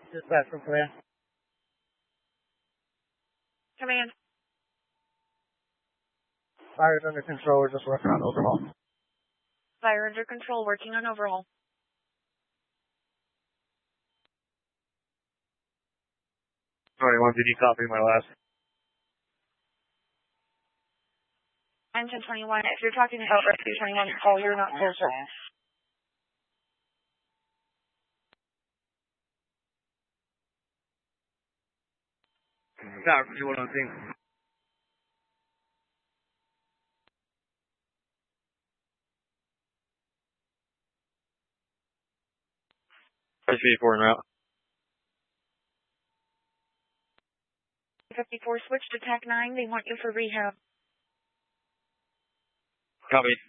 Dispatch from command. Command. Fire's under control. We're just working on overhaul. Fire under control. Working on overhaul. Sorry, did you copy my last? I'm 1021. If you're talking about Rescue 21 call, you're not closer. Not really what I'm saying. SB4 en route. 54 switch to TAC 9. They want you for rehab. Copy.